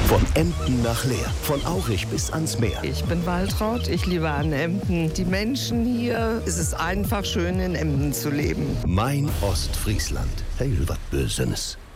Von Emden nach Leer, von Aurich bis ans Meer. Ich bin Waltraud, ich liebe an Emden. Die Menschen hier, es ist einfach schön in Emden zu leben. Mein Ostfriesland. Heil wat Bösenes.